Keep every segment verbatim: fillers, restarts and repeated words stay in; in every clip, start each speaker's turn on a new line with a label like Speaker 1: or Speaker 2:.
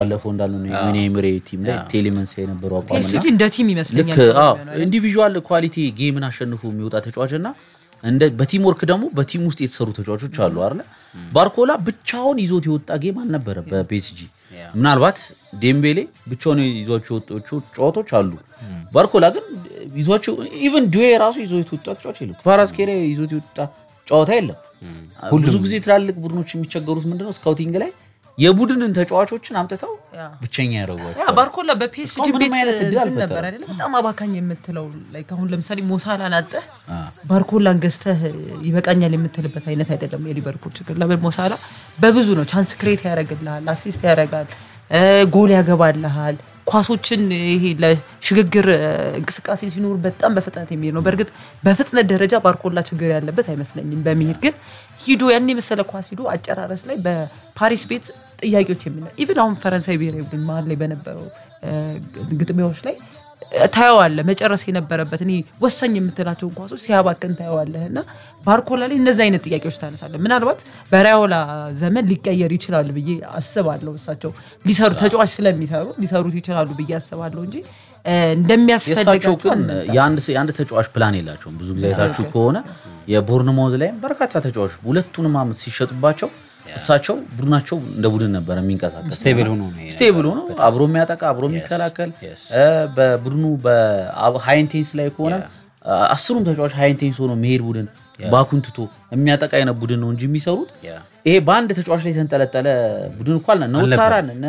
Speaker 1: ባለፈው እንዳልነው ነው የኔምሬ ቲም ላይ ቴሌመንስ የነበረው አቋም
Speaker 2: ነው ፒኤስጂ እንደ ቲም ይመስለኛል
Speaker 1: አዎ ኢንዲቪጁዋል ኳሊቲ ጌምን አሸንፎ የሚወጣ ተጫዋችና እንደ በቲም ወርክ ደግሞ በቲም ውስጥ የተሰሩ ተጫዋቾች አሉ አይደል ባርኮላ ብቻውን ይዞት የወጣ ጌም አልነበረ በፒኤስጂ ምናልባት ዴምቤሌ ብቻውን ይዞቸው ወጣቾች ጨዋታዎች አሉ ባርኮላ ግን ይዞቸው ኢቭን ዱዌ ራሱ ይዞት የወጣ ተጫዋች የለም ፋራስኬሬ ይዞት የወጣ ጨዋታ የለም ብዙ ጊዜ ትላልቅ ቡድኖች የሚቸገሩት ምንድነው ስካውቲንግ ላይ የቡድንን ተጫዋቾችን አምጥተው ብቸኛ ያረጋቸው
Speaker 2: ያ ባርኮላ በፒኤስጂ ቤት ነበር አይደል በጣም አባካኝ የምትለው ላይክ አሁን ለምሳሌ ሞሳላን አጣ ባርኮላን ገዝተህ ይበቃኛል የምትልበት አይነት አይደለም የሊቨርፑል ችግር ለምን ሞሳላ በብዙ ነው ቻንስ ክሬት ያደርግልሃል አሲስት ያደርጋል ጎል ያገባልሃል ኳሶችን ይሄ ለሽግግር እንቅስቃሴ ሲኖር በጣም በፍጥነት የሚሄድ ነው በርግጥ በፍጥነት ደረጃ ባርኮላ ችግር ያለበት አይመስለኝም በመሄድ ግን ሂዶ ያኔ መሰለ ኳስ ሂዶ አጨራረስ ላይ በፓሪስ ቤት ጥያቄዎች የሚና ኢቭን አሁን ፈረንሳይ ብሔራዊ ቡድን መሀል ላይ በነበረው ግጥሚያዎች ላይ ታያዋለ መጨረስ የነበረበት እኔ ወሰኝ የምትላቸው ኳሶች ሲያባከን ታያዋለህና ባርኮላ ላይ እነዚህ አይነት ጥያቄዎች ታነሳለ ምናልባት በራዮላ ዘመን ሊቀየር ይችላል ብዬ አስባለሁ እሳቸው ሊሰሩ ተጫዋች ስለሚሰሩ ሊሰሩት ይችላሉ ብዬ አስባለሁ እንጂ እንደሚያስፈልጋቸው
Speaker 1: ያንድ ያንድ ተጫዋች ፕላን የላቸውም ብዙ ጊዜ አይታችሁ ከሆነ የቦርንማውዝ ላይ በርካታ ተጫዋቾች ሁለቱንም አመት ሲሸጡባቸው እሳቸው ቡድናቸው እንደ ቡድን ነበር የሚንቀሳቀስ
Speaker 3: ስቴብል ሆኖ ነው
Speaker 1: ስቴብል ሆኖ አብሮ የሚያጠቃ አብሮ የሚከላከል በቡድኑ በሃይ ኢንቴንስ ላይ ከሆነ አስሩም ተጫዋች ሃይ ኢንቴንስ ሆኖ መሄድ ቡድን ባኩንትቶ የሚያጠቃ የነ ቡድን ነው እንጂ የሚሰሩት ይሄ ባንድ ተጫዋች ላይ ተንጠለጠለ ቡድን እንኳን ነው ታራን እና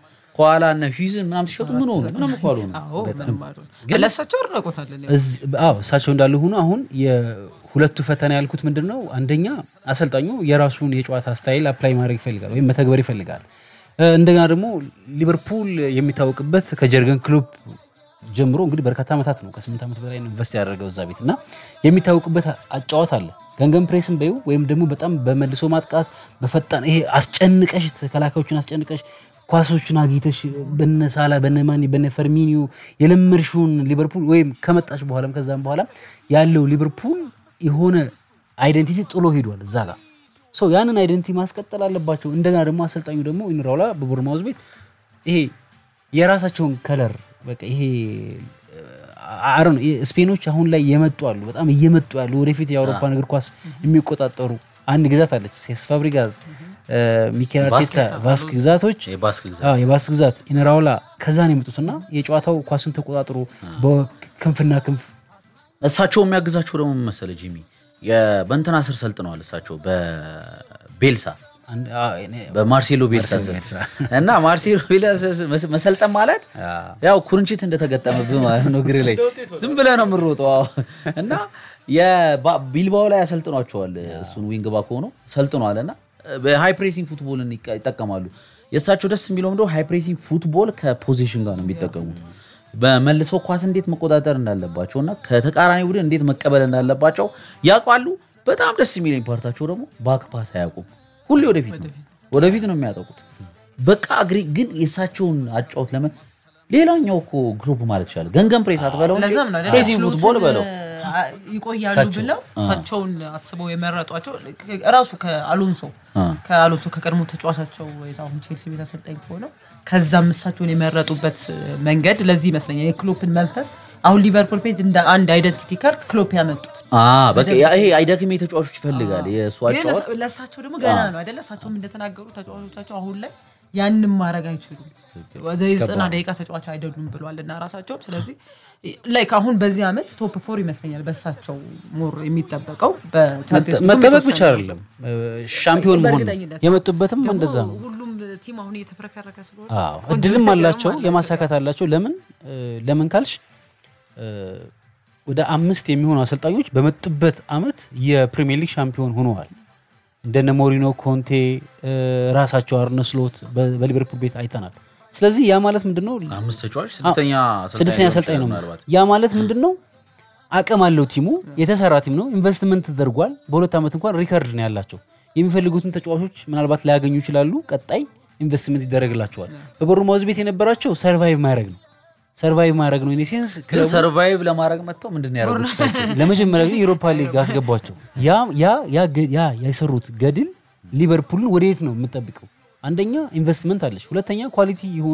Speaker 1: ኳላና ሂዝን ምናምን ሲሸጡ ምን ሆነ ምንም ኳሉ ነው
Speaker 2: አዎ ግን ለሳቸው አርቆታል
Speaker 3: አዎ እሳቸው እንዳሉ ሆኖ አሁን የሁለቱ ፈተና ያልኩት ምንድነው አንደኛ አሰልጣኙ የራሱን የጨዋታ ስታይል አፕላይ ማድረግ ይፈልጋል ወይ መተግበር ይፈልጋል እንደገና ደግሞ ሊቨርፑል የሚታወቅበት ከጀርገን ክሎፕ ጀምሮ እንግዲህ በርካታ አመታት ነው ከስምንት አመት በላይ ኢንቨስት ያደረገው እዛ ቤትና የሚታወቅበት አጫዋት አለ ገንገን ፕሬስን በዩ ወይም ደግሞ በጣም በመልሶ ማጥቃት በፈጣን ይሄ አስጨንቀሽ ተከላካዮችን አስጨንቀሽ ኳሶችን አግይተሽ በነሳላ በነማኒ በነፈርሚኒዮ የለምርሹን ሊቨርፑል ወይም ከመጣሽ በኋላም ከዛም በኋላ ያለው ሊቨርፑል የሆነ አይደንቲቲ ጥሎ ሄዷል እዛ ጋር ሶ ያንን አይደንቲቲ ማስቀጠል አለባቸው እንደገና ደግሞ አሰልጣኙ ደግሞ ኢንራውላ በቦርማውዝ ቤት ይሄ የራሳቸውን ከለር በቃ ይሄ አሮን ስፔኖች አሁን ላይ የመጡ አሉ በጣም እየመጡ ያሉ ወደፊት የአውሮፓ እግር ኳስ የሚቆጣጠሩ አንድ ግዛት አለች ሴስ ፋብሪጋዝ ሚኬል አርቴታ ቫስክ ግዛቶች
Speaker 1: የባስክ ግዛት
Speaker 3: አዎ የባስክ ግዛት ኢንራውላ ከዛ ነው የመጡትና የጨዋታው ኳስን ተቆጣጥሮ በክንፍና ክንፍ
Speaker 1: እሳቸው የሚያግዛቸው ደግሞ መሰለ ጂሚ የበንተና ስር ሰልጥነዋል እሳቸው በቤልሳ በማርሴሎ ቤልሳ እና ማርሴሎ ቤልሳ መሰልጠን ማለት ያው ኩርንቺት እንደተገጠመብህ ማለት ነው ግሬ ላይ ዝም ብለህ ነው የምሮጠው እና የቢልባኦ ላይ ያሰልጥኗቸዋል እሱን ዊንግ ባክ ሆኖ ሰልጥኗልና በሃይ ፕሬሲንግ ፉትቦልን ይጠቀማሉ የሳቸው ደስ የሚለው ምንድነው ሃይ ፕሬሲንግ ፉትቦል ከፖዚሽን ጋር ነው የሚጠቀሙት በመልሶ ኳስ እንዴት መቆጣጠር እንዳለባቸውና ከተቃራኒ ቡድን እንዴት መቀበል እንዳለባቸው ያውቃሉ በጣም ደስ የሚለኝ ፓርታቸው ደግሞ ባክ ፓስ አያውቁም ሁሌ ወደፊት ነው ወደፊት ነው የሚያጠቁት በቃ አግሪ ግን የሳቸውን አጫውት ለምን ሌላኛው እኮ ግሩፕ ማለት ይችላል ገንገን ፕሬስ አትበለው እንጂ ፕሬሲንግ ፉትቦል በለው
Speaker 2: ይቆያሉ ብለው ሳቸውን አስበው የመረጧቸው ራሱ ከአሎንሶ ከአሎንሶ ከቀድሞ ተጫዋቻቸው ወይታውን ቼልሲ ቤት አሰልጣኝ ሆነው ከዛም እሳቸውን የመረጡበት መንገድ ለዚህ ይመስለኛል የክሎፕን መንፈስ አሁን ሊቨርፑል ቤት እንደ አንድ አይደንቲቲ ካርድ ክሎፕ ያመጡት
Speaker 1: አ በቃ ይሄ አይደክሜ ተጫዋቾች ይፈልጋል የሷቸው
Speaker 2: ለሳቸው ደግሞ ገና ነው አይደለ ሳቸውም እንደተናገሩ ተጫዋቾቻቸው አሁን ላይ ያንንም ማረግ አይችሉም ወዘይ ዘጠና ደቂቃ ተጫዋች አይደሉም ብለዋልና ራሳቸው ስለዚህ ላይክ አሁን በዚህ አመት ቶፕ ፎር ይመስለኛል በሳቸው ሞር የሚጠበቀው በቻምፒየንስ ሊግ
Speaker 3: መጠበቅ ብቻ አይደለም ሻምፒዮን መሆን የመጡበትም እንደዛ ነው
Speaker 2: ሁሉም ቲም አሁን እየተፈረከረከ ስለሆነ
Speaker 3: አዎ እድልም አላቸው የማሳካት አላቸው ለምን ለምን ካልሽ ወደ አምስት የሚሆኑ አሰልጣኞች በመጡበት አመት የፕሪሚየር ሊግ ሻምፒዮን ሆነዋል እንደነ ሞሪኖ ኮንቴ ራሳቸው አርነ ስሎት በሊቨርፑል ቤት አይተናል ስለዚህ ያ ማለት ምንድነው
Speaker 1: አምስት ተጫዋች ስድስተኛ
Speaker 3: ስድስተኛ አሰልጣኝ ነው ያ ማለት ምንድነው አቅም አለው ቲሙ የተሰራ ቲም ነው ኢንቨስትመንት ተደርጓል በሁለት አመት እንኳን ሪከርድ ነው ያላቸው የሚፈልጉትን ተጫዋቾች ምናልባት ሊያገኙ ይችላሉ ቀጣይ ኢንቨስትመንት ይደረግላቸዋል በቦርማውዝ ቤት የነበራቸው ሰርቫይቭ ማድረግ ነው ሰርቫይቭ ማድረግ ነው ኢኔሴንስ
Speaker 1: ክለብ ሰርቫይቭ ለማድረግ መጥተው ምንድነው ያደረጉት
Speaker 3: ለመጀመሪያ ጊዜ ዩሮፓ ሊግ አስገባቸው ያ ያ ያ ያ ያሰሩት ገድል ሊቨርፑልን ወዴት ነው የምትጠብቀው አንደኛ ኢንቨስትመንት አለሽ ሁለተኛ ኳሊቲ